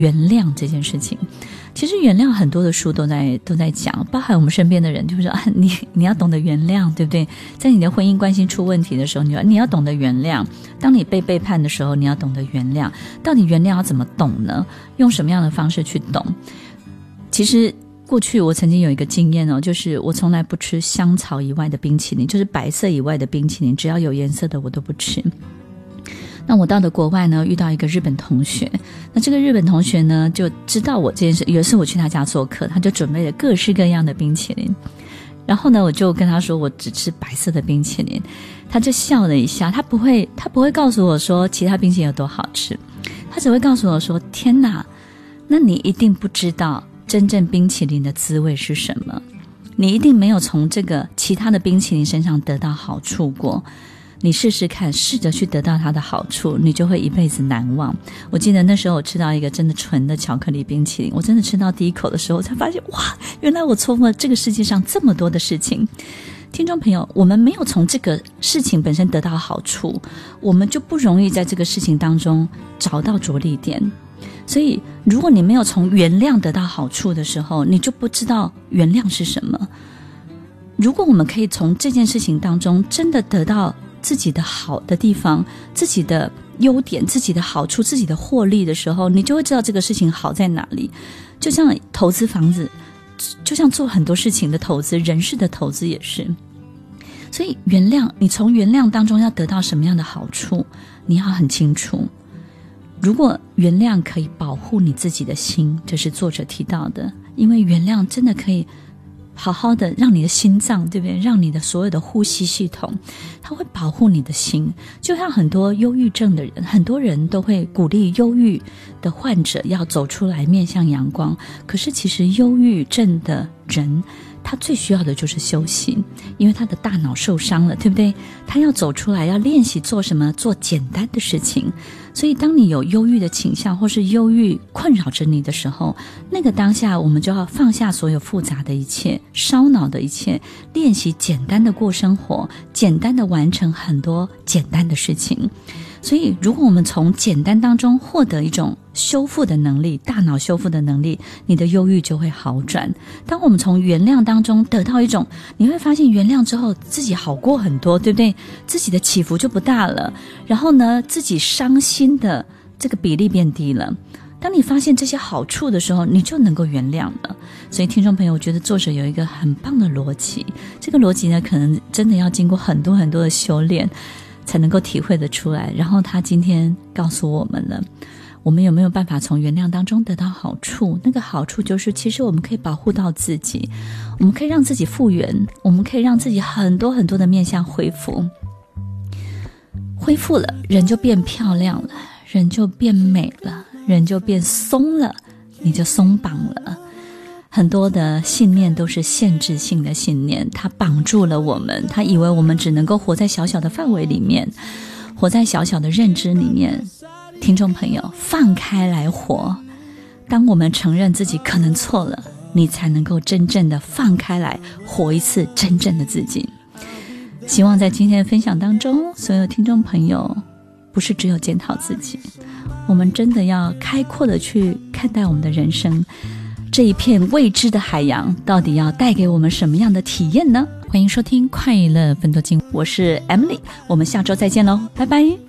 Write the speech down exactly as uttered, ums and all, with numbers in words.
原谅这件事情。其实原谅很多的书都在都在讲，包含我们身边的人，就是说、啊、你你要懂得原谅，对不对？在你的婚姻关系出问题的时候，你要你要懂得原谅；当你被背叛的时候，你要懂得原谅。到底原谅要怎么懂呢？用什么样的方式去懂？其实过去我曾经有一个经验哦，就是我从来不吃香草以外的冰淇淋，就是白色以外的冰淇淋，只要有颜色的我都不吃。那我到了国外呢，遇到一个日本同学，那这个日本同学呢就知道我这件事，有一次我去他家做客，他就准备了各式各样的冰淇淋，然后呢我就跟他说我只吃白色的冰淇淋，他就笑了一下，他不会他不会告诉我说其他冰淇淋有多好吃，他只会告诉我说天哪，那你一定不知道真正冰淇淋的滋味是什么，你一定没有从这个其他的冰淇淋身上得到好处过，你试试看，试着去得到它的好处，你就会一辈子难忘。我记得那时候我吃到一个真的纯的巧克力冰淇淋，我真的吃到第一口的时候才发现，哇，原来我错过了这个世界上这么多的事情。听众朋友，我们没有从这个事情本身得到好处，我们就不容易在这个事情当中找到着力点。所以如果你没有从原谅得到好处的时候，你就不知道原谅是什么。如果我们可以从这件事情当中真的得到自己的好的地方，自己的优点，自己的好处，自己的获利的时候，你就会知道这个事情好在哪里。就像投资房子，就像做很多事情的投资，人事的投资也是。所以原谅，你从原谅当中要得到什么样的好处，你要很清楚。如果原谅可以保护你自己的心，这是作者提到的，因为原谅真的可以好好的让你的心脏，对不对？让你的所有的呼吸系统，它会保护你的心。就像很多忧郁症的人，很多人都会鼓励忧郁的患者要走出来，面向阳光。可是其实忧郁症的人，他最需要的就是休息，因为他的大脑受伤了，对不对？他要走出来，要练习做什么？做简单的事情。所以当你有忧郁的倾向，或是忧郁困扰着你的时候，那个当下我们就要放下所有复杂的一切，烧脑的一切，练习简单的过生活，简单的完成很多简单的事情。所以如果我们从简单当中获得一种修复的能力，大脑修复的能力，你的忧郁就会好转。当我们从原谅当中得到一种，你会发现原谅之后自己好过很多，对不对？自己的起伏就不大了，然后呢自己伤心的这个比例变低了。当你发现这些好处的时候，你就能够原谅了。所以听众朋友，我觉得作者有一个很棒的逻辑，这个逻辑呢可能真的要经过很多很多的修炼才能够体会得出来。然后他今天告诉我们了，我们有没有办法从原谅当中得到好处？那个好处就是其实我们可以保护到自己，我们可以让自己复原，我们可以让自己很多很多的面向恢复。恢复了，人就变漂亮了，人就变美了，人就变松了，你就松绑了。很多的信念都是限制性的信念，它绑住了我们，它以为我们只能够活在小小的范围里面，活在小小的认知里面。听众朋友，放开来活。当我们承认自己可能错了，你才能够真正的放开来活一次真正的自己。希望在今天的分享当中，所有听众朋友不是只有检讨自己，我们真的要开阔的去看待我们的人生。这一片未知的海洋到底要带给我们什么样的体验呢？欢迎收听快乐分多金，我是 Emily， 我们下周再见咯，拜拜。